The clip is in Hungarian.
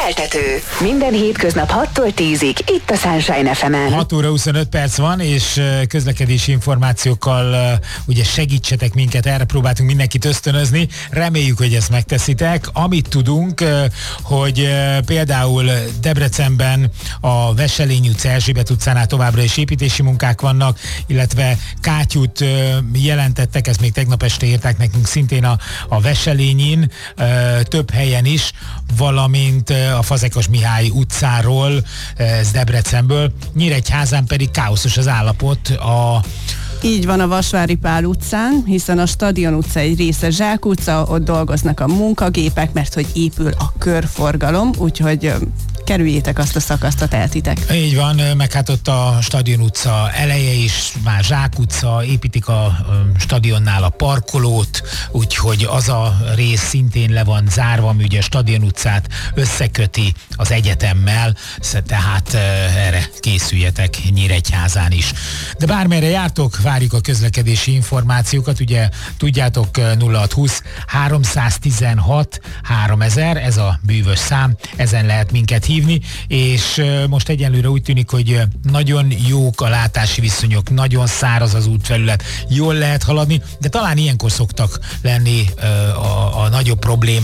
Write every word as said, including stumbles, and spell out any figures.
Keltető. Minden hétköznap hattól tízig itt a Sunshine ef emen. hat óra huszonöt perc van, és közlekedési információkkal ugye segítsetek minket, erre próbáltunk mindenkit ösztönözni. Reméljük, hogy ezt megteszitek. Amit tudunk, hogy például Debrecenben a Veselény utca, Erzsébet utcánál továbbra is építési munkák vannak, illetve kátyút jelentettek, ezt még tegnap este írták nekünk szintén a, a Veselényin, több helyen is, valamint a Fazekas Mihály utcáról, ez Debrecenből. Nyíregyházán pedig káoszos az állapot a Így van a Vasvári Pál utcán, hiszen a Stadion utca egy része Zsák utca, ott dolgoznak a munkagépek, mert hogy épül a körforgalom, úgyhogy kerüljétek azt a szakaszt, a teltitek. Így van, meg hát ott a Stadion utca eleje is, már Zsák utca, építik a stadionnál a parkolót, úgyhogy az a rész szintén le van zárva, ami ugye a Stadion utcát összeköti az egyetemmel, tehát erre készüljetek Nyíregyházán is. De bármerre jártok, várjuk a közlekedési információkat, ugye tudjátok, nulla hat húsz háromszáztizenhat háromezer, ez a bűvös szám, ezen lehet minket hívni, és most egyenlőre úgy tűnik, hogy nagyon jók a látási viszonyok, nagyon száraz az útfelület, jól lehet haladni, de talán ilyenkor szoktak lenni a, a nagyobb problémák,